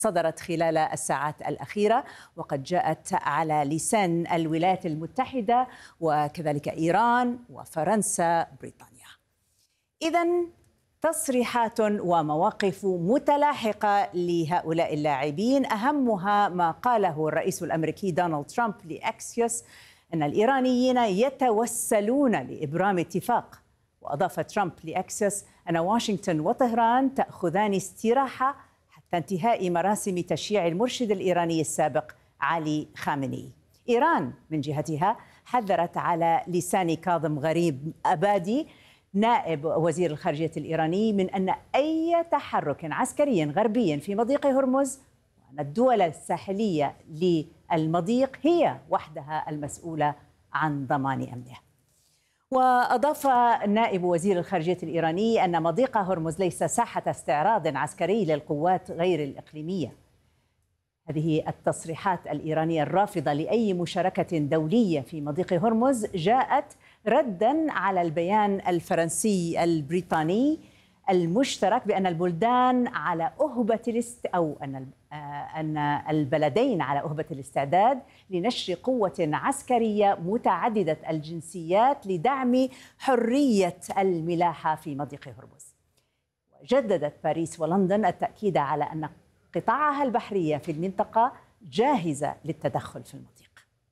صدرت خلال الساعات الأخيرة، وقد جاءت على لسان الولايات المتحدة وكذلك إيران وفرنسا بريطانيا. إذن تصريحات ومواقف متلاحقة لهؤلاء اللاعبين، أهمها ما قاله الرئيس الأمريكي دونالد ترامب لأكسيوس أن الإيرانيين يتوسلون لإبرام اتفاق. وأضاف ترامب لأكسيوس أن واشنطن وطهران تأخذان استراحة حتى انتهاء مراسم تشييع المرشد الإيراني السابق علي خامنئي. إيران من جهتها حذرت على لسان كاظم غريب أبادي نائب وزير الخارجية الإيراني من أن أي تحرك عسكري غربي في مضيق هرمز وأن الدول الساحلية للمضيق هي وحدها المسؤولة عن ضمان أمنه. وأضاف نائب وزير الخارجية الإيراني أن مضيق هرمز ليس ساحة استعراض عسكري للقوات غير الإقليمية. هذه التصريحات الإيرانية الرافضة لأي مشاركة دولية في مضيق هرمز جاءت ردا على البيان الفرنسي البريطاني المشترك بأن البلدان على أهبة أن البلدين على أهبة الاستعداد لنشر قوة عسكرية متعددة الجنسيات لدعم حرية الملاحة في مضيق هرمز. وجددت باريس ولندن التأكيد على أن قطاعها البحرية في المنطقة جاهزة للتدخل في المضيق.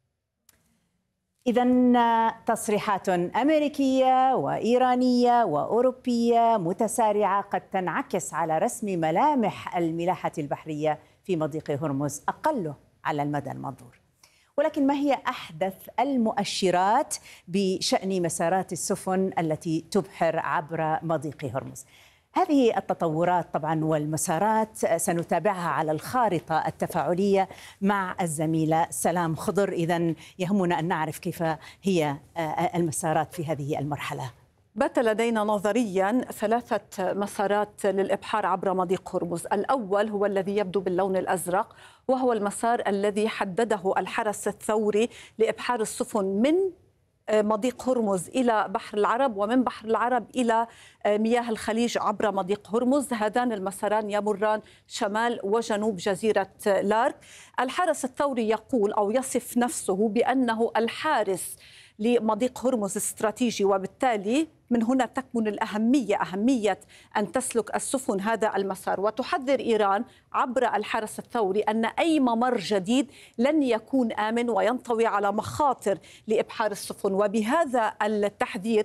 إذن تصريحات أمريكية وإيرانية وأوروبية متسارعة قد تنعكس على رسم ملامح الملاحة البحرية في مضيق هرمز أقله على المدى المنظور. ولكن ما هي أحدث المؤشرات بشأن مسارات السفن التي تبحر عبر مضيق هرمز؟ هذه التطورات طبعا والمسارات سنتابعها على الخارطة التفاعلية مع الزميلة سلام خضر. إذن يهمنا أن نعرف كيف هي المسارات في هذه المرحلة. بات لدينا نظريا 3 مسارات للإبحار عبر مضيق هرمز. الأول هو الذي يبدو باللون الأزرق، وهو المسار الذي حدده الحرس الثوري لإبحار السفن من مضيق هرمز إلى بحر العرب، ومن بحر العرب إلى مياه الخليج عبر مضيق هرمز. هذان المساران يمران شمال وجنوب جزيرة لارك. الحرس الثوري يقول أو يصف نفسه بأنه الحارس لمضيق هرمز استراتيجي، وبالتالي من هنا تكمن أهمية أن تسلك السفن هذا المسار. وتحذر إيران عبر الحرس الثوري أن أي ممر جديد لن يكون آمن وينطوي على مخاطر لإبحار السفن. وبهذا التحذير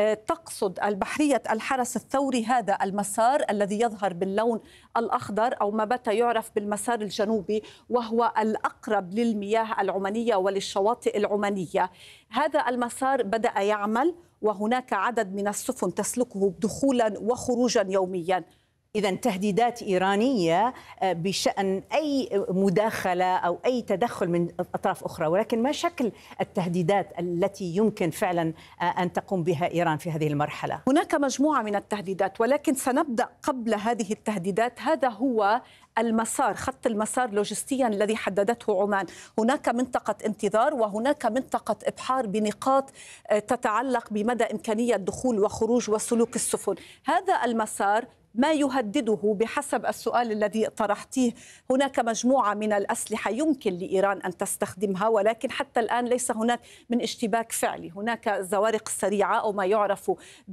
تقصد البحرية الحرس الثوري هذا المسار الذي يظهر باللون الأخضر أو ما بات يعرف بالمسار الجنوبي، وهو الأقرب للمياه العمانية وللشواطئ العمانية. هذا المسار بدأ يعمل، وهناك عدد من السفن تسلكه دخولا وخروجا يوميا. إذن تهديدات إيرانية بشأن أي مداخلة أو أي تدخل من أطراف أخرى، ولكن ما شكل التهديدات التي يمكن فعلا أن تقوم بها إيران في هذه المرحلة؟ هناك مجموعة من التهديدات، ولكن سنبدأ قبل هذه التهديدات. هذا هو المسار، خط المسار لوجستيا الذي حددته عمان. هناك منطقة انتظار وهناك منطقة إبحار بنقاط تتعلق بمدى إمكانية دخول وخروج وسلوك السفن. هذا المسار ما يهدده بحسب السؤال الذي طرحتيه. هناك مجموعة من الأسلحة يمكن لإيران أن تستخدمها، ولكن حتى الآن ليس هناك من اشتباك فعلي. هناك الزوارق السريعة أو ما يعرف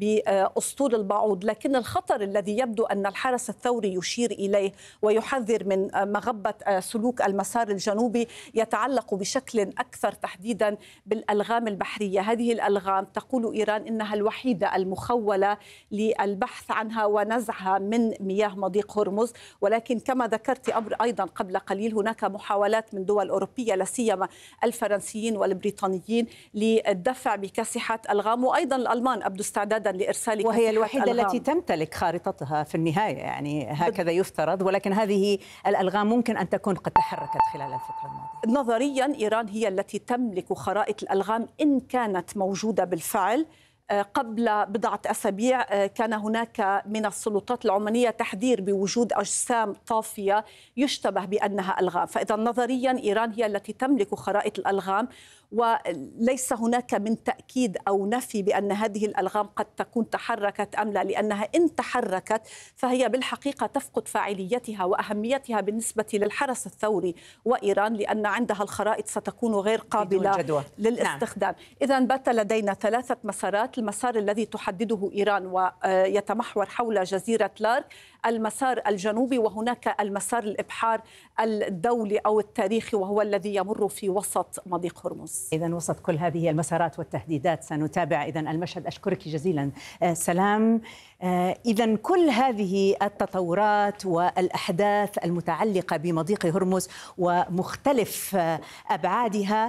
بأسطول البعوض، لكن الخطر الذي يبدو أن الحرس الثوري يشير إليه ويحذر من مغبة سلوك المسار الجنوبي يتعلق بشكل أكثر تحديدا بالألغام البحرية. هذه الألغام تقول إيران إنها الوحيدة المخولة للبحث عنها ونزعها من مياه مضيق هرمز. ولكن كما ذكرت أيضا قبل قليل هناك محاولات من دول أوروبية لا سيما الفرنسيين والبريطانيين للدفع بكاسحات ألغام، وأيضا الألمان أبدوا استعدادا لإرسال وهي الوحيدة التي تمتلك خارطتها في النهاية، يعني هكذا يفترض. ولكن هذه الألغام ممكن أن تكون قد تحركت خلال الفترة الماضية. نظريا إيران هي التي تملك خرائط الألغام إن كانت موجودة بالفعل. قبل بضعة أسابيع كان هناك من السلطات العمانية تحذير بوجود أجسام طافية يشتبه بأنها ألغام. فإذا نظريا إيران هي التي تملك خرائط الألغام، وليس هناك من تأكيد أو نفي بأن هذه الألغام قد تكون تحركت أم لا، لأنها إن تحركت فهي بالحقيقة تفقد فاعليتها وأهميتها بالنسبة للحرس الثوري وإيران، لأن عندها الخرائط ستكون غير قابلة للاستخدام. إذا بات لدينا 3 مسارات: المسار الذي تحدده إيران ويتمحور حول جزيرة لارك، المسار الجنوبي، وهناك المسار الإبحار الدولي أو التاريخي وهو الذي يمر في وسط مضيق هرمز. إذن وسط كل هذه المسارات والتهديدات سنتابع إذن المشهد. أشكرك جزيلا سلام. إذن كل هذه التطورات والأحداث المتعلقة بمضيق هرمز ومختلف أبعادها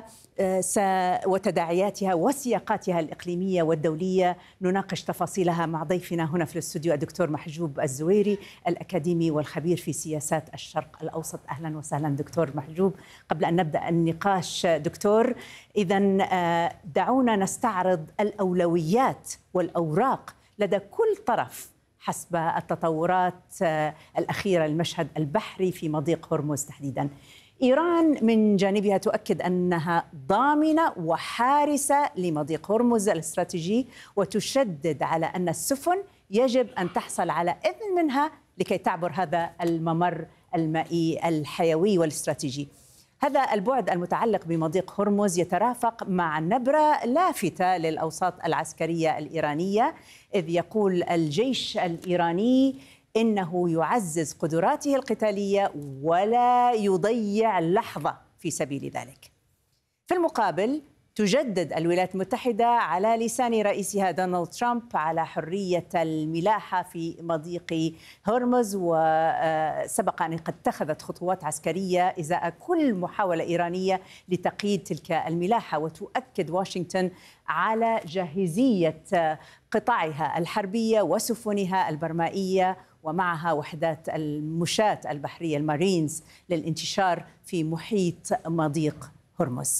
وتداعياتها وسياقاتها الإقليمية والدولية نناقش تفاصيلها مع ضيفنا هنا في الاستوديو الدكتور محجوب الزويري، الأكاديمي والخبير في سياسات الشرق الأوسط. أهلا وسهلا دكتور محجوب. قبل أن نبدأ النقاش دكتور، إذن دعونا نستعرض الأولويات والأوراق لدى كل طرف حسب التطورات الأخيرة للمشهد البحري في مضيق هرمز تحديدا. إيران من جانبها تؤكد أنها ضامنة وحارسة لمضيق هرمز الاستراتيجي، وتشدد على أن السفن يجب أن تحصل على إذن منها لكي تعبر هذا الممر المائي الحيوي والاستراتيجي. هذا البعد المتعلق بمضيق هرمز يترافق مع نبرة لافتة للأوساط العسكرية الإيرانية، إذ يقول الجيش الإيراني إنه يعزز قدراته القتالية ولا يضيع لحظة في سبيل ذلك. في المقابل تجدد الولايات المتحدة على لسان رئيسها دونالد ترامب على حرية الملاحة في مضيق هرمز، وسبق أن قد اتخذت خطوات عسكرية إزاء كل محاولة إيرانية لتقييد تلك الملاحة. وتؤكد واشنطن على جاهزية قطاعها الحربية وسفنها البرمائية ومعها وحدات المشاة البحرية المارينز للانتشار في محيط مضيق هرمز.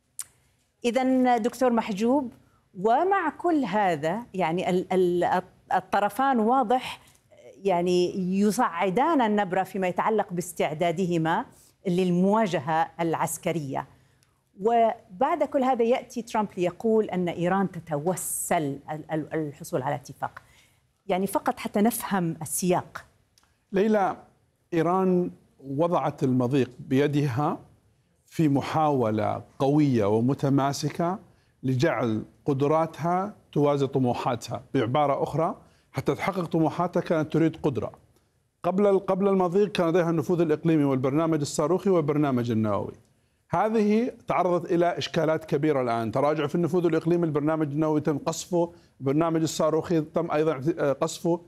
إذن دكتور محجوب، ومع كل هذا يعني الطرفان واضح يعني يصعدان النبرة فيما يتعلق باستعدادهما للمواجهة العسكرية، وبعد كل هذا يأتي ترامب ليقول أن إيران تتوسل الحصول على اتفاق. يعني فقط حتى نفهم السياق. ليلى، إيران وضعت المضيق بيدها في محاولة قوية ومتماسكة لجعل قدراتها توازي طموحاتها. بعبارة أخرى، حتى تحقق طموحاتها كانت تريد قدرة. قبل المضيق كان لديها النفوذ الإقليمي والبرنامج الصاروخي والبرنامج النووي. هذه تعرضت إلى إشكالات كبيرة الآن، تراجع في النفوذ الإقليمي، البرنامج النووي تم قصفه، البرنامج الصاروخي تم أيضا قصفه.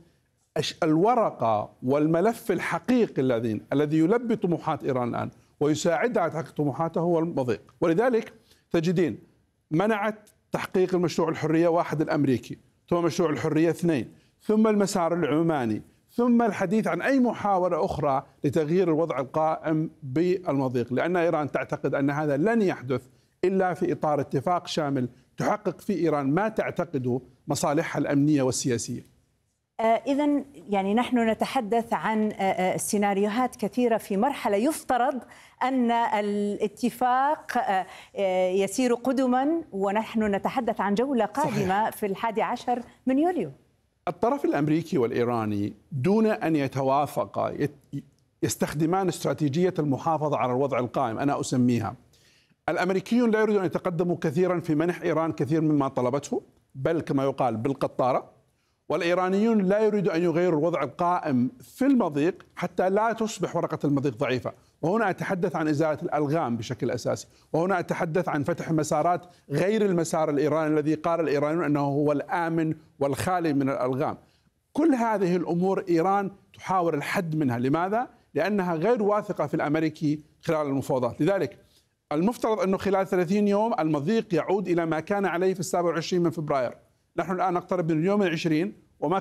الورقة والملف الحقيقي الذي يلبي طموحات إيران الآن ويساعدها على تحقيق طموحاتها هو المضيق. ولذلك تجدين منعت تحقيق المشروع الحرية 1 الأمريكي، ثم مشروع الحرية 2، ثم المسار العماني، ثم الحديث عن أي محاولة أخرى لتغيير الوضع القائم بالمضيق، لأن إيران تعتقد أن هذا لن يحدث إلا في إطار اتفاق شامل تحقق في إيران ما تعتقده مصالحها الأمنية والسياسية. إذن يعني نحن نتحدث عن سيناريوهات كثيرة في مرحلة يفترض أن الاتفاق يسير قدما، ونحن نتحدث عن جولة قادمة في 11 من يوليو. الطرف الأمريكي والإيراني دون أن يتوافقا يستخدمان استراتيجية المحافظة على الوضع القائم، أنا أسميها. الأمريكيون لا يريدون أن يتقدموا كثيرا في منح إيران كثير مما طلبته، بل كما يقال بالقطارة. والإيرانيون لا يريدوا أن يغيروا الوضع القائم في المضيق حتى لا تصبح ورقة المضيق ضعيفة. وهنا أتحدث عن إزالة الألغام بشكل أساسي، وهنا أتحدث عن فتح مسارات غير المسار الإيراني الذي قال الإيرانيون أنه هو الآمن والخالي من الألغام. كل هذه الأمور إيران تحاول الحد منها. لماذا؟ لأنها غير واثقة في الأمريكي خلال المفاوضات. لذلك المفترض أنه خلال 30 يوم المضيق يعود إلى ما كان عليه في 27 من فبراير. نحن الآن نقترب من اليوم 20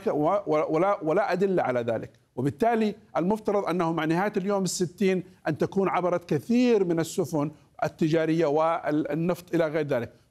ولا أدلة على ذلك، وبالتالي المفترض أنه مع نهاية اليوم 60 أن تكون عبرت كثير من السفن التجارية والنفط إلى غير ذلك.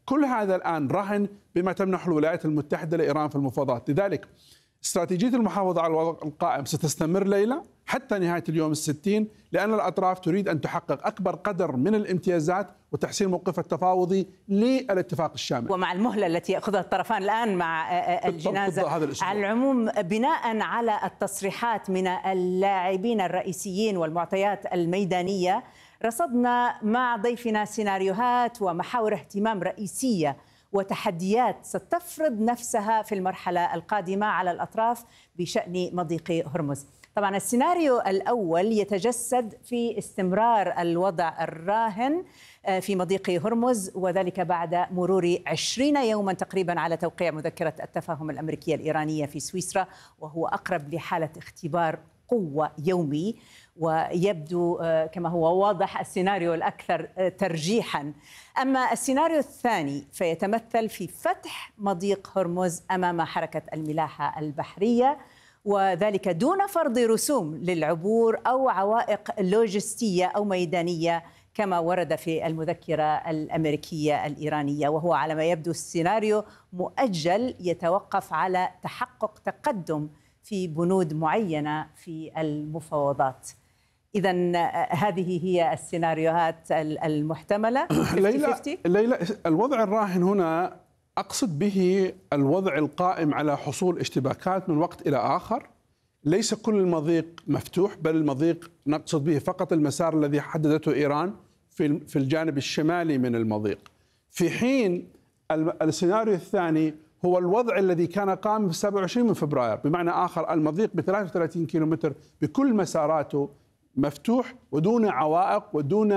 كل هذا الآن رهن بما تمنح الولايات المتحدة لإيران في المفاوضات. لذلك استراتيجية المحافظة على الوضع القائم ستستمر ليلى حتى نهاية اليوم 60، لأن الأطراف تريد أن تحقق أكبر قدر من الامتيازات وتحسين موقفها التفاوضي للاتفاق الشامل. ومع المهلة التي يأخذها الطرفان الآن مع الجنازة على العموم، بناء على التصريحات من اللاعبين الرئيسيين والمعطيات الميدانية، رصدنا مع ضيفنا سيناريوهات ومحاور اهتمام رئيسية وتحديات ستفرض نفسها في المرحلة القادمة على الأطراف بشأن مضيق هرمز. طبعا السيناريو الأول يتجسد في استمرار الوضع الراهن في مضيق هرمز، وذلك بعد مرور 20 يوما تقريبا على توقيع مذكرة التفاهم الأمريكية الإيرانية في سويسرا، وهو أقرب لحالة اختبار قوة يومي، ويبدو كما هو واضح السيناريو الأكثر ترجيحا. أما السيناريو الثاني فيتمثل في فتح مضيق هرمز أمام حركة الملاحة البحرية، وذلك دون فرض رسوم للعبور أو عوائق لوجستية أو ميدانية كما ورد في المذكرة الأمريكية الإيرانية. وهو على ما يبدو السيناريو مؤجل يتوقف على تحقق تقدم في بنود معينة في المفاوضات. إذن هذه هي السيناريوهات المحتملة. ليلى، الوضع الراهن هنا أقصد به الوضع القائم على حصول اشتباكات من وقت إلى آخر. ليس كل المضيق مفتوح، بل المضيق نقصد به فقط المسار الذي حددته إيران في الجانب الشمالي من المضيق، في حين السيناريو الثاني هو الوضع الذي كان قائم في 27 من فبراير، بمعنى آخر المضيق ب 33 كيلومتر بكل مساراته مفتوح ودون عوائق ودون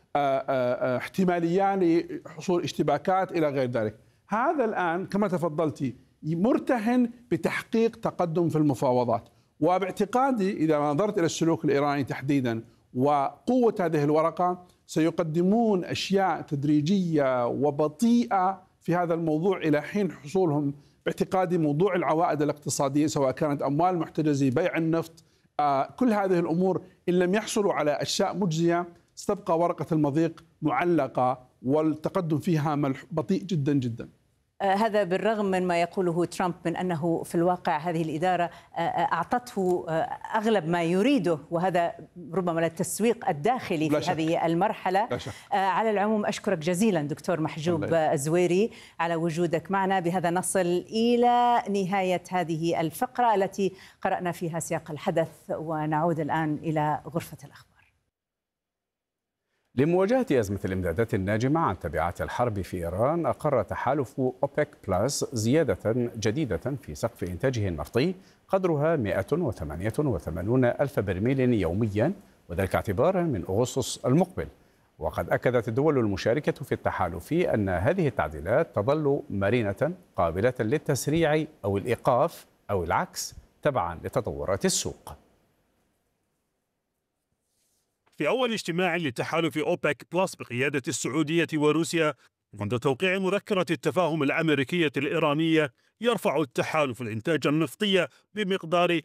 احتمالية لحصول اشتباكات إلى غير ذلك. هذا الآن كما تفضلتي مرتهن بتحقيق تقدم في المفاوضات، وباعتقادي إذا نظرت إلى السلوك الإيراني تحديدا وقوة هذه الورقة سيقدمون أشياء تدريجية وبطيئة في هذا الموضوع إلى حين حصولهم باعتقادي موضوع العوائد الاقتصادية، سواء كانت أموال محتجزة، بيع النفط، كل هذه الأمور إن لم يحصلوا على أشياء مجزية ستبقى ورقة المضيق معلقة والتقدم فيها بطيء جدا جدا. هذا بالرغم من ما يقوله ترامب من أنه في الواقع هذه الإدارة أعطته أغلب ما يريده، وهذا ربما للتسويق الداخلي في هذه المرحلة. على العموم أشكرك جزيلا دكتور محجوب الزويري على وجودك معنا. بهذا نصل إلى نهاية هذه الفقرة التي قرأنا فيها سياق الحدث، ونعود الآن إلى غرفة الأخبار. لمواجهة أزمة الإمدادات الناجمة عن تبعات الحرب في إيران، أقر تحالف أوبك بلس زيادة جديدة في سقف إنتاجه النفطي قدرها 188 ألف برميل يوميا، وذلك اعتبارا من أغسطس المقبل. وقد أكدت الدول المشاركة في التحالف أن هذه التعديلات تظل مرنة قابلة للتسريع أو الإيقاف أو العكس تبعا لتطورات السوق. في أول اجتماع لتحالف أوبك بلس بقيادة السعودية وروسيا منذ توقيع مذكرة التفاهم الأمريكية الإيرانية، يرفع التحالف الإنتاج النفطي بمقدار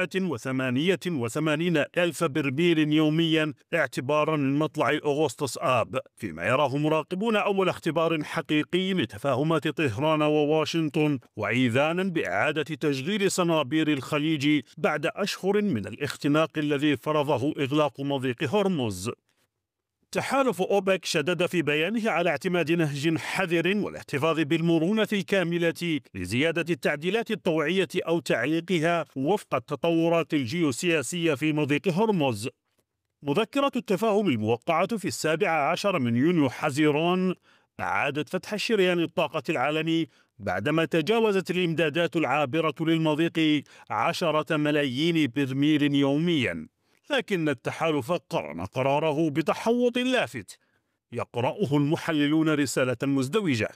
188 ألف برميل يوميا اعتبارا من مطلع أغسطس آب، فيما يراه مراقبون أول اختبار حقيقي لتفاهمات طهران وواشنطن، وإيذانا بإعادة تشغيل صنابير الخليج بعد أشهر من الاختناق الذي فرضه إغلاق مضيق هرمز. تحالف أوبك شدد في بيانه على اعتماد نهج حذر والاحتفاظ بالمرونة الكاملة لزيادة التعديلات الطوعية أو تعليقها وفق التطورات الجيوسياسية في مضيق هرمز. مذكرة التفاهم الموقعة في 17 من يونيو حزيران أعادت فتح شريان الطاقة العالمي بعدما تجاوزت الإمدادات العابرة للمضيق 10 ملايين برميل يوميا، لكن التحالف قرن قراره بتحوط لافت يقرأه المحللون رسالة مزدوجة.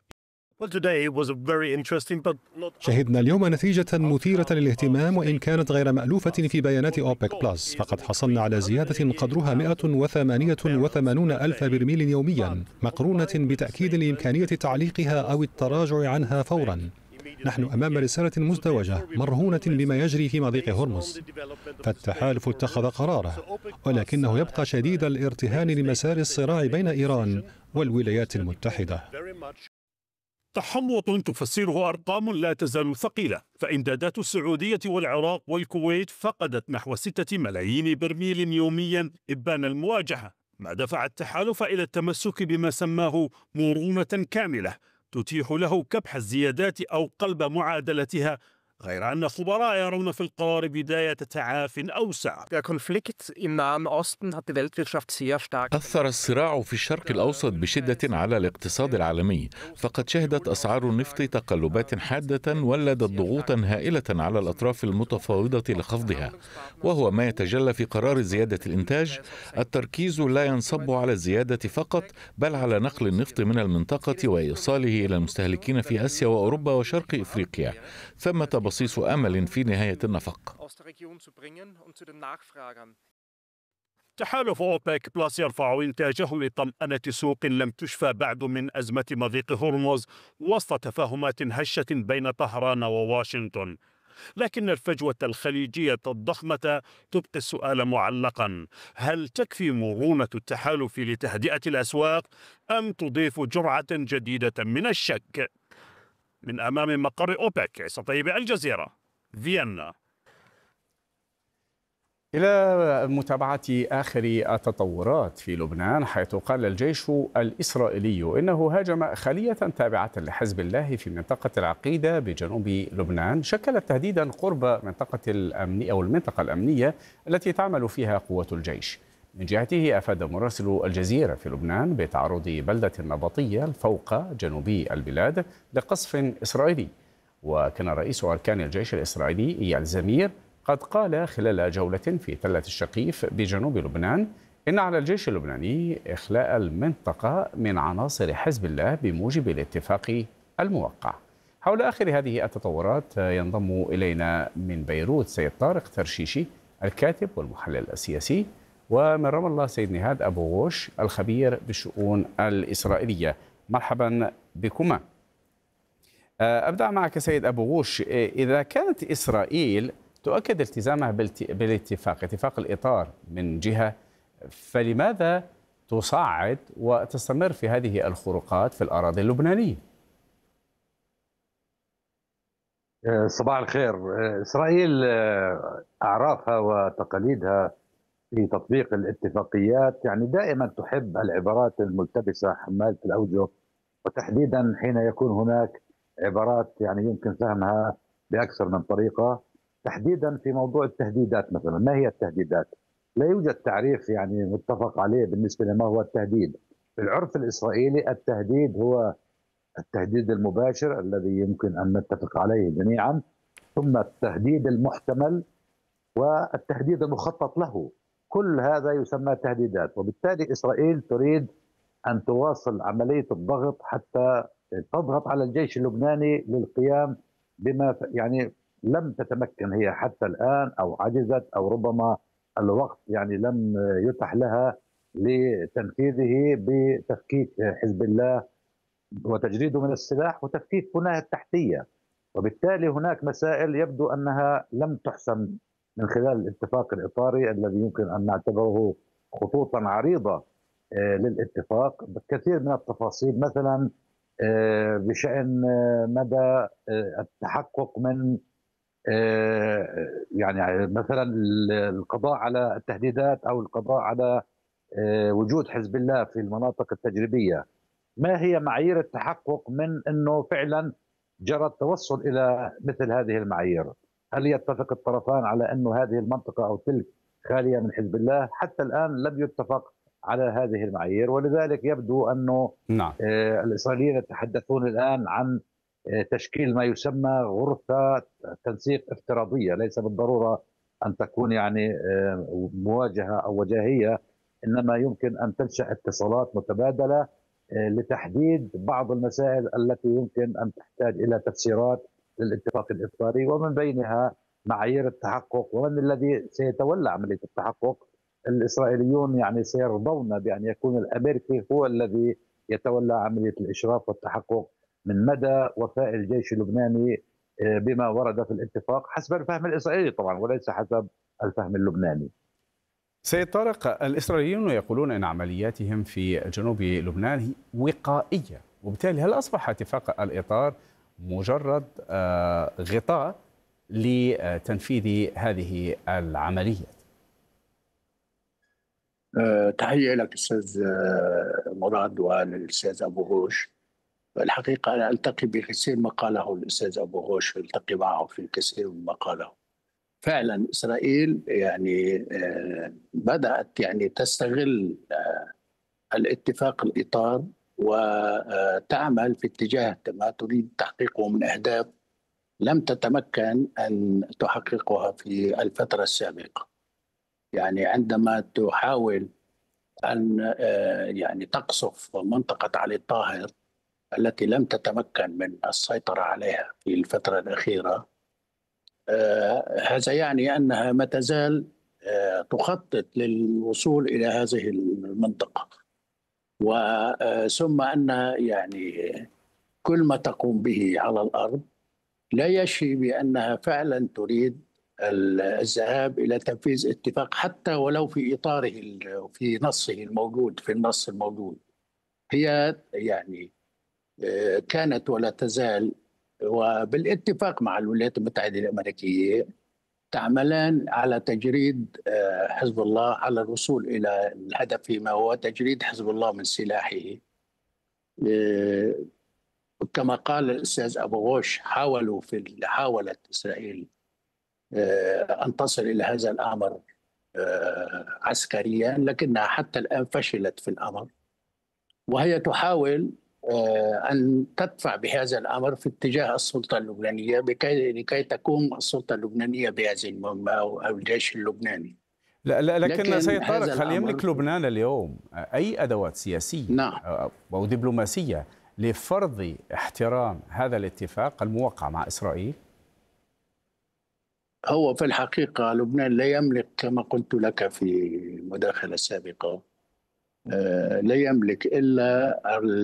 شهدنا اليوم نتيجة مثيرة للاهتمام وإن كانت غير مألوفة في بيانات أوبك بلس، فقد حصلنا على زيادة قدرها 188 ألف برميل يوميا، مقرونة بتأكيد لإمكانية تعليقها أو التراجع عنها فورا. نحن أمام رسالة مزدوجة مرهونة بما يجري في مضيق هرمز، فالتحالف اتخذ قراره، ولكنه يبقى شديد الارتهان لمسار الصراع بين إيران والولايات المتحدة. تحوط تفسره أرقام لا تزال ثقيلة، فإمدادات السعودية والعراق والكويت فقدت نحو 6 ملايين برميل يوميا إبان المواجهة، ما دفع التحالف إلى التمسك بما سماه مرونة كاملة تتيح له كبح الزيادات أو قلب معادلتها، غير أن خبراء يرون في القرار بداية تعاف أوسع. أثر الصراع في الشرق الأوسط بشدة على الاقتصاد العالمي، فقد شهدت أسعار النفط تقلبات حادة ولدت ضغوطا هائلة على الأطراف المتفاوضة لخفضها، وهو ما يتجلى في قرار زيادة الإنتاج. التركيز لا ينصب على الزيادة فقط، بل على نقل النفط من المنطقة وإيصاله إلى المستهلكين في آسيا وأوروبا وشرق إفريقيا. ثمة بصيص أمل في نهاية النفق. تحالف أوبك بلس يرفع إنتاجه لطمأنة سوق لم تشفى بعد من أزمة مضيق هرمز وسط تفاهمات هشة بين طهران وواشنطن، لكن الفجوة الخليجية الضخمة تبقي السؤال معلقا: هل تكفي مرونة التحالف لتهدئة الأسواق أم تضيف جرعة جديدة من الشك؟ من أمام مقر أوبك، عيسى طيب، الجزيرة، فيينا. إلى متابعة آخر التطورات في لبنان، حيث قال الجيش الإسرائيلي إنه هاجم خلية تابعة لحزب الله في منطقة العقيدة بجنوب لبنان، شكلت تهديدا قرب منطقة الأمنية أو المنطقة الأمنية التي تعمل فيها قوة الجيش. من جهته أفاد مراسل الجزيرة في لبنان بتعرض بلدة نبطية فوق جنوبي البلاد لقصف إسرائيلي. وكان رئيس أركان الجيش الإسرائيلي إيال زمير قد قال خلال جولة في تلة الشقيف بجنوب لبنان إن على الجيش اللبناني إخلاء المنطقة من عناصر حزب الله بموجب الاتفاق الموقع. حول آخر هذه التطورات ينضم إلينا من بيروت سيد طارق ترشيشي الكاتب والمحلل السياسي، ومن رام الله سيد نهاد أبو غوش الخبير بالشؤون الإسرائيلية. مرحبا بكما. أبدأ معك سيد أبو غوش، إذا كانت إسرائيل تؤكد التزامها بالاتفاق، اتفاق الإطار من جهة، فلماذا تصعد وتستمر في هذه الخروقات في الأراضي اللبنانية؟ صباح الخير. إسرائيل أعرافها وتقاليدها في تطبيق الاتفاقيات يعني دائما تحب العبارات الملتبسة حمالة الأوجه، وتحديدا حين يكون هناك عبارات يعني يمكن فهمها بأكثر من طريقة، تحديدا في موضوع التهديدات. مثلا ما هي التهديدات؟ لا يوجد تعريف يعني متفق عليه بالنسبة لما هو التهديد. في العرف الإسرائيلي التهديد هو التهديد المباشر الذي يمكن أن نتفق عليه جميعا، ثم التهديد المحتمل، والتهديد المخطط له. كل هذا يسمى تهديدات، وبالتالي إسرائيل تريد أن تواصل عملية الضغط حتى تضغط على الجيش اللبناني للقيام بما يعني لم تتمكن هي حتى الآن، أو عجزت، أو ربما الوقت يعني لم يتح لها لتنفيذه بتفكيك حزب الله وتجريده من السلاح وتفكيك بناه التحتية. وبالتالي هناك مسائل يبدو أنها لم تحسم من خلال الاتفاق الإطاري الذي يمكن أن نعتبره خطوطا عريضة للاتفاق. كثير من التفاصيل مثلا بشأن مدى التحقق من يعني مثلا القضاء على التهديدات أو القضاء على وجود حزب الله في المناطق التجريبية. ما هي معايير التحقق من أنه فعلا جرى التوصل إلى مثل هذه المعايير؟ هل يتفق الطرفان على أنه هذه المنطقة أو تلك خالية من حزب الله؟ حتى الآن لم يتفق على هذه المعايير، ولذلك يبدو أنه الإسرائيليين يتحدثون الآن عن تشكيل ما يسمى غرفة تنسيق افتراضية، ليس بالضرورة أن تكون يعني مواجهة أو وجاهية، إنما يمكن أن تنشأ اتصالات متبادلة لتحديد بعض المسائل التي يمكن أن تحتاج إلى تفسيرات للاتفاق الإطاري، ومن بينها معايير التحقق. ومن الذي سيتولى عملية التحقق؟ الإسرائيليون يعني سيرضون بأن يكون الأمريكي هو الذي يتولى عملية الإشراف والتحقق من مدى وفاء الجيش اللبناني بما ورد في الاتفاق حسب الفهم الإسرائيلي طبعا، وليس حسب الفهم اللبناني. سيد طارق، الإسرائيليون يقولون أن عملياتهم في جنوب لبنان وقائية وبالتالي هل أصبح اتفاق الإطار مجرد غطاء لتنفيذ هذه العملية؟ تحية لك أستاذ مراد وللأستاذ أبو غوش. الحقيقة أنا ألتقي بكثير ما قاله الأستاذ أبو غوش، والتقي معه في الكثير مما قاله. فعلا إسرائيل يعني بدأت يعني تستغل الاتفاق الإطار وتعمل في اتجاه ما تريد تحقيقه من أهداف لم تتمكن أن تحققها في الفترة السابقة. يعني عندما تحاول أن يعني تقصف منطقة علي الطاهر التي لم تتمكن من السيطرة عليها في الفترة الأخيرة، هذا يعني أنها ما تزال تخطط للوصول إلى هذه المنطقة، ثم أن يعني كل ما تقوم به على الأرض لا يشفي بأنها فعلا تريد الذهاب إلى تنفيذ اتفاق حتى ولو في إطاره في نصه الموجود، في النص الموجود. هي يعني كانت ولا تزال وبالاتفاق مع الولايات المتحدة الأمريكية تعملان على تجريد حزب الله، على الوصول إلى الهدف فيما هو تجريد حزب الله من سلاحه. كما قال الأستاذ أبو غوش، حاولت إسرائيل أن تصل إلى هذا الأمر عسكريا، لكنها حتى الآن فشلت في الأمر، وهي تحاول أن تدفع بهذا الأمر في اتجاه السلطة اللبنانية لكي تقوم السلطة اللبنانية بهذه المهمة أو الجيش اللبناني. لكن سيد طارق، هل يملك لبنان اليوم أي أدوات سياسية نعم أو دبلوماسية لفرض احترام هذا الاتفاق الموقع مع إسرائيل؟ هو في الحقيقة لبنان لا يملك، كما قلت لك في مداخلة سابقة، لا يملك إلا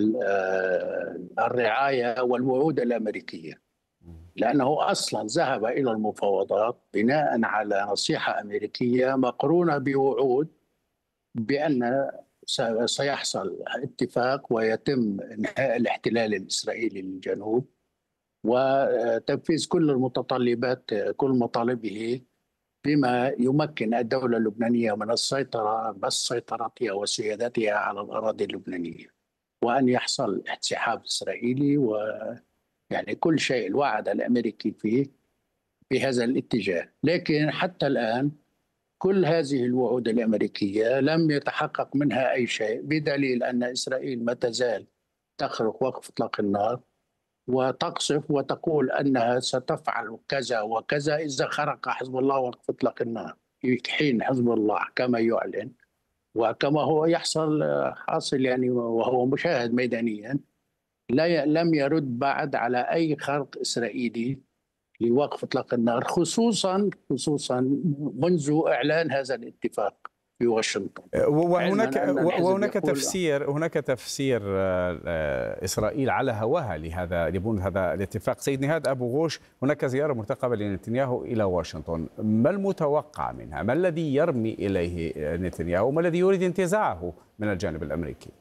الرعاية والوعود الأمريكية، لأنه أصلا ذهب إلى المفاوضات بناء على نصيحة أمريكية مقرونة بوعود بأن سيحصل اتفاق ويتم إنهاء الاحتلال الإسرائيلي للجنوب وتنفيذ كل المتطلبات، كل مطالبه، بما يمكن الدولة اللبنانية من سيطرتها وسيادتها على الأراضي اللبنانية، وأن يحصل انسحاب إسرائيلي، ويعني كل شيء الوعد الأمريكي فيه بهذا الاتجاه. لكن حتى الآن كل هذه الوعود الأمريكية لم يتحقق منها أي شيء، بدليل أن إسرائيل ما تزال تخرق وقف إطلاق النار وتقصف وتقول أنها ستفعل كذا وكذا إذا خرق حزب الله وقف إطلاق النار، في حين حزب الله كما يعلن وكما هو حاصل يعني وهو مشاهد ميدانيا لم يرد بعد على أي خرق إسرائيلي لوقف إطلاق النار، خصوصا منذ إعلان هذا الاتفاق في واشنطن. هناك تفسير إسرائيل على هواها لبنود هذا الاتفاق. سيد نهاد أبو غوش، هناك زيارة مرتقبة لنتنياهو إلى واشنطن، ما المتوقع منها؟ ما الذي يرمي إليه نتنياهو وما الذي يريد انتزاعه من الجانب الأمريكي؟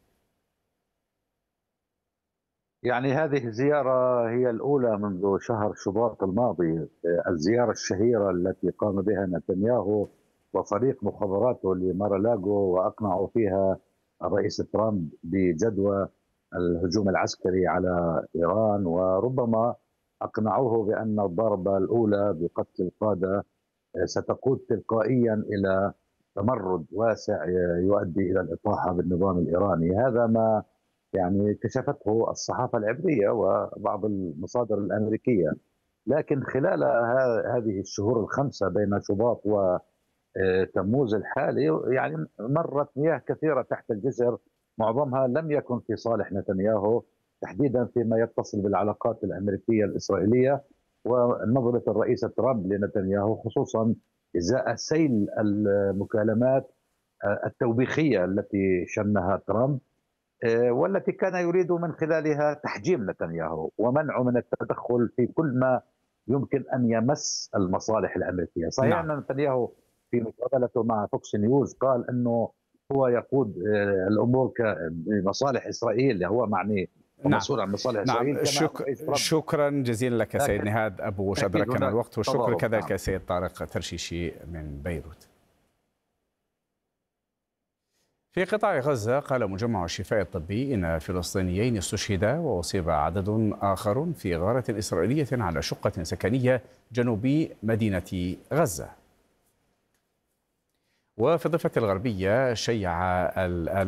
يعني هذه الزيارة هي الأولى منذ شهر شباط الماضي، الزيارة الشهيرة التي قام بها نتنياهو وفريق مخابراته لمارالاغو، وأقنعوا فيها الرئيس ترامب بجدوى الهجوم العسكري على إيران، وربما أقنعوه بأن الضربة الأولى بقتل القادة ستقود تلقائيا إلى تمرد واسع يؤدي إلى الإطاحة بالنظام الإيراني. هذا ما يعني كشفته الصحافة العبرية وبعض المصادر الأمريكية. لكن خلال هذه الشهور الخمسة بين شباط وتموز الحالي يعني مرت مياه كثيرة تحت الجسر، معظمها لم يكن في صالح نتنياهو، تحديدا فيما يتصل بالعلاقات الأمريكية الإسرائيلية ونظرة الرئيس ترامب لنتنياهو، خصوصا إزاء سيل المكالمات التوبيخية التي شنها ترامب، والتي كان يريد من خلالها تحجيم نتنياهو ومنعه من التدخل في كل ما يمكن أن يمس المصالح الأمريكية. صحيح أن نتنياهو في مقابلته مع فوكس نيوز قال أنه هو يقود الأمور بمصالح إسرائيل، هو معني ومسؤول عن مصالح إسرائيل. شكرا جزيلا لك سيد نهاد أبو وش أدركنا الوقت، والشكر كذلك سيد طارق ترشيشي من بيروت. في قطاع غزة قال مجمع الشفاء الطبي إن فلسطينيين استشهدا وأصيب عدد آخر في غارة إسرائيلية على شقة سكنية جنوبي مدينة غزة. وفي الضفة الغربية شيع الآن